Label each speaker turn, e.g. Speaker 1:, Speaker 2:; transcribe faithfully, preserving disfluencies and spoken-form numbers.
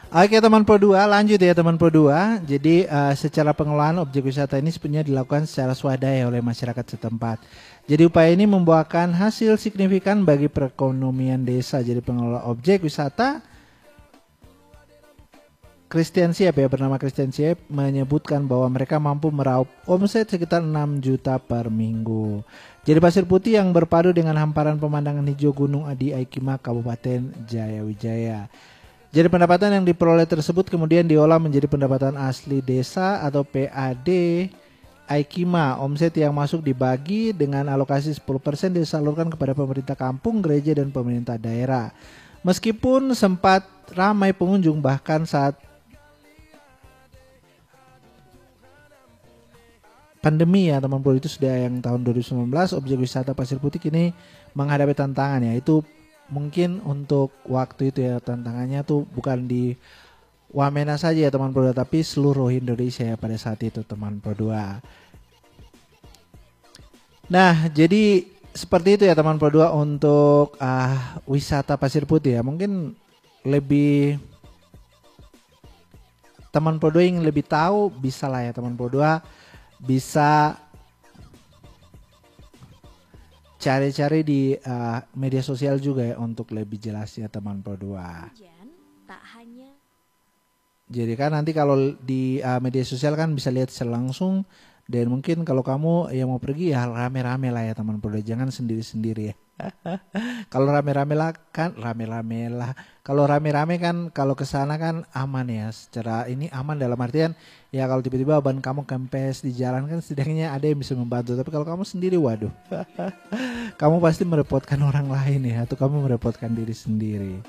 Speaker 1: Oke teman Pro dua, lanjut ya teman Pro dua. Jadi uh, secara pengelolaan objek wisata ini sebenarnya dilakukan secara swadaya oleh masyarakat setempat. Jadi upaya ini membuahkan hasil signifikan bagi perekonomian desa. Jadi pengelola objek wisata Christian Siap ya, bernama Christian Siap menyebutkan bahwa mereka mampu meraup omset sekitar enam juta per minggu. Jadi Pasir Putih yang berpadu dengan hamparan pemandangan hijau Gunung Adi Aikima Kabupaten Jayawijaya. Jadi pendapatan yang diperoleh tersebut kemudian diolah menjadi pendapatan asli desa atau P A D Aikima. Omset yang masuk dibagi dengan alokasi sepuluh persen disalurkan kepada pemerintah kampung, gereja, dan pemerintah daerah. Meskipun sempat ramai pengunjung bahkan saat pandemi ya teman Pro, itu sudah yang tahun dua ribu sembilan belas, objek wisata Pasir Putih kini menghadapi tantangan, yaitu mungkin untuk waktu itu ya tantangannya tuh bukan di Wamena saja ya teman Pro dua, tapi seluruh Indonesia ya pada saat itu teman Pro dua. Nah jadi seperti itu ya teman Pro dua untuk uh, wisata Pasir Putih ya. Mungkin lebih teman Pro dua yang lebih tahu bisa lah ya teman Pro dua bisa cari-cari di uh, media sosial juga ya untuk lebih jelasnya teman Pro dua.
Speaker 2: Tak hanya
Speaker 1: Jadi kan nanti kalau di uh, media sosial kan bisa lihat secara langsung, dan mungkin kalau kamu yang mau pergi ya rame-rame lah ya teman Pro dua, jangan sendiri-sendiri ya. Kalau rame-rame lah kan rame-rame lah. Kalau rame-rame kan kalau ke sana kan aman ya. Secara ini aman dalam artian ya kalau tiba-tiba ban kamu kempes di jalan kan setidaknya ada yang bisa membantu. Tapi kalau kamu sendiri waduh. Kamu pasti merepotkan orang lain ya, atau kamu merepotkan diri sendiri.